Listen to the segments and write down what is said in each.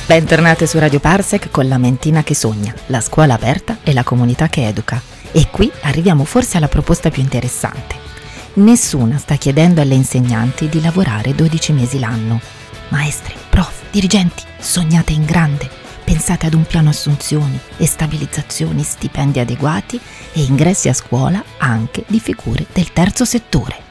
Bentornate su Radio Parsec con la mentina che sogna, la scuola aperta e la comunità che educa. E qui arriviamo forse alla proposta più interessante. Nessuna sta chiedendo alle insegnanti di lavorare 12 mesi l'anno. Maestri, prof, dirigenti, sognate in grande. Pensate ad un piano assunzioni e stabilizzazioni, stipendi adeguati e ingressi a scuola anche di figure del terzo settore.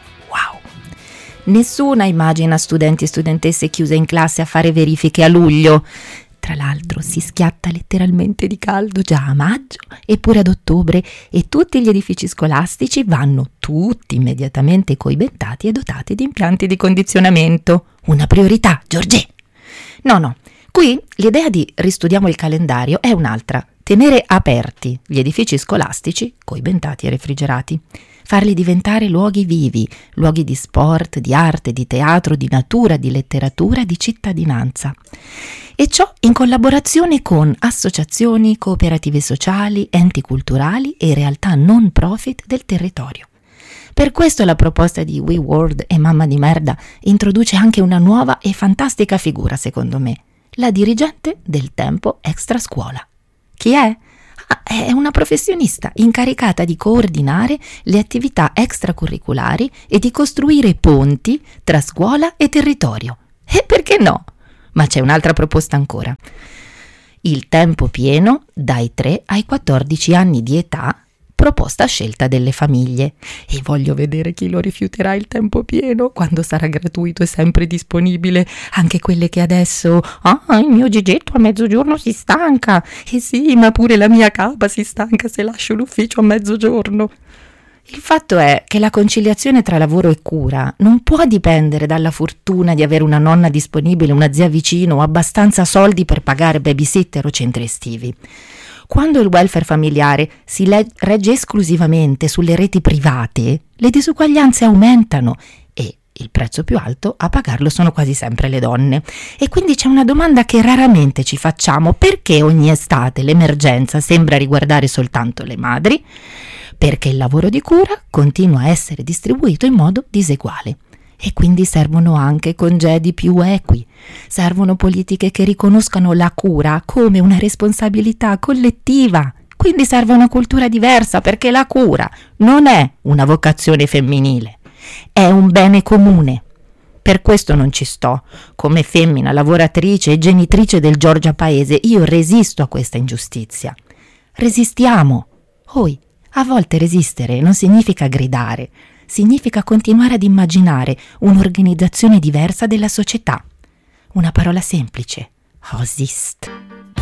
Nessuna immagina studenti e studentesse chiuse in classe a fare verifiche a luglio. Tra l'altro si schiatta letteralmente di caldo già a maggio e pure ad ottobre e tutti gli edifici scolastici vanno tutti immediatamente coibentati e dotati di impianti di condizionamento. Una priorità, Giorgie! No, qui l'idea di ristudiamo il calendario è un'altra. Tenere aperti gli edifici scolastici, coibentati e refrigerati. Farli diventare luoghi vivi, luoghi di sport, di arte, di teatro, di natura, di letteratura, di cittadinanza. E ciò in collaborazione con associazioni, cooperative sociali, enti culturali e realtà non profit del territorio. Per questo la proposta di WeWorld e Mamma di Merda introduce anche una nuova e fantastica figura, secondo me, la dirigente del tempo extra scuola. Chi è? È una professionista incaricata di coordinare le attività extracurriculari e di costruire ponti tra scuola e territorio. E perché no? Ma c'è un'altra proposta ancora. Il tempo pieno dai 3 ai 14 anni di età, proposta a scelta delle famiglie. E voglio vedere chi lo rifiuterà il tempo pieno quando sarà gratuito e sempre disponibile. Anche quelle che adesso, il mio Gigetto a mezzogiorno si stanca. E sì, ma pure la mia capa si stanca se lascio l'ufficio a mezzogiorno. Il fatto è che la conciliazione tra lavoro e cura non può dipendere dalla fortuna di avere una nonna disponibile, una zia vicino o abbastanza soldi per pagare babysitter o centri estivi. Quando il welfare familiare si regge esclusivamente sulle reti private, le disuguaglianze aumentano e il prezzo più alto a pagarlo sono quasi sempre le donne. E quindi c'è una domanda che raramente ci facciamo: perché ogni estate l'emergenza sembra riguardare soltanto le madri? Perché il lavoro di cura continua a essere distribuito in modo diseguale. E quindi servono anche congedi più equi, servono politiche che riconoscano la cura come una responsabilità collettiva, quindi serve una cultura diversa perché la cura non è una vocazione femminile, è un bene comune. Per questo non ci sto, come femmina lavoratrice e genitrice del Giorgia Paese, io resisto a questa ingiustizia. Resistiamo. A volte resistere non significa gridare, significa continuare ad immaginare un'organizzazione diversa della società. Una parola semplice: Osist.